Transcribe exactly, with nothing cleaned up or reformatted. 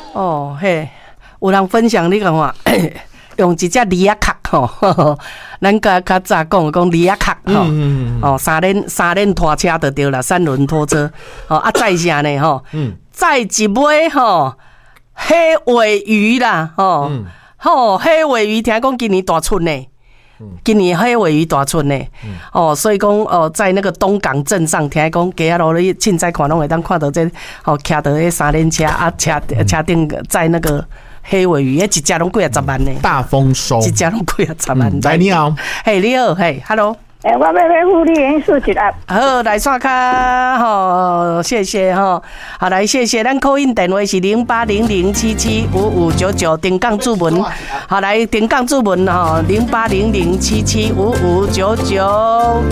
哦嘿，有人分享你讲话，用一只李亚卡吼，咱较较早讲讲李亚卡吼，哦三轮三轮拖车就对了，三轮拖车，哦啊载啥呢吼？嗯，载一尾吼黑尾鱼啦，吼。嗯吼、哦，黑尾鱼听讲今年大春呢，今年黑尾鱼大春呢，嗯、哦，所以讲哦，在那个东港镇上听讲，街仔路你凊彩看拢会当看到这，哦，骑到迄三轮车啊，车车顶载那个黑尾鱼，迄一只拢几啊十万呢， 大丰收， 一只拢几啊十万。 嗯、来你好， 嘿你好，嘿 ，hello。 诶、欸，我要要付你元素一粒。 好，来刷卡吼，谢谢吼。好，来谢谢，咱扣印电话是零八零零七七五五九九，顶杠注文。好，来顶杠注文吼，零八零零七七五五九九。